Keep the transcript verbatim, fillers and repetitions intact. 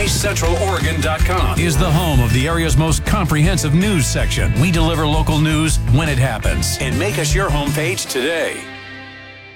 Northeast Central Oregon dot com is the home of the area's most comprehensive news section. We deliver local news when it happens. And make us your homepage today.